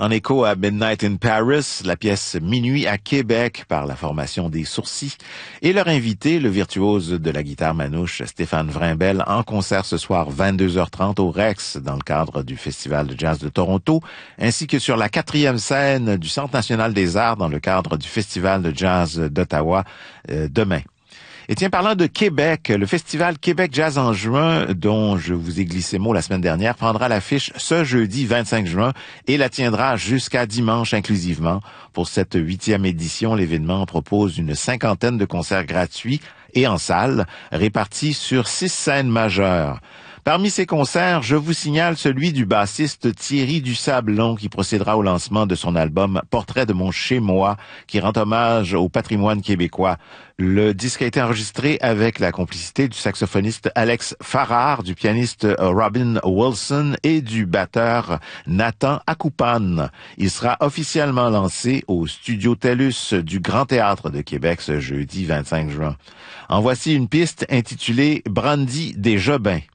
En écho à Midnight in Paris, la pièce Minuit à Québec par la formation des Sourcils et leur invité, le virtuose de la guitare manouche Stéphane Vrimbel, en concert ce soir 22h30 au Rex dans le cadre du Festival de jazz de Toronto, ainsi que sur la 4e scène du Centre national des arts dans le cadre du Festival de jazz d'Ottawa demain. Et tiens, parlant de Québec, le festival Québec Jazz en juin, dont je vous ai glissé mot la semaine dernière, prendra l'affiche ce jeudi 25 juin et la tiendra jusqu'à dimanche inclusivement. Pour cette 8e édition, l'événement propose une 50aine de concerts gratuits et en salle, répartis sur 6 scènes majeures. Parmi ces concerts, je vous signale celui du bassiste Thierry Dusablon qui procédera au lancement de son album Portrait de mon chez-moi qui rend hommage au patrimoine québécois. Le disque a été enregistré avec la complicité du saxophoniste Alex Farrar, du pianiste Robin Wilson et du batteur Nathan Akoupan. Il sera officiellement lancé au Studio TELUS du Grand Théâtre de Québec ce jeudi 25 juin. En voici une piste intitulée Brandy des Jobins.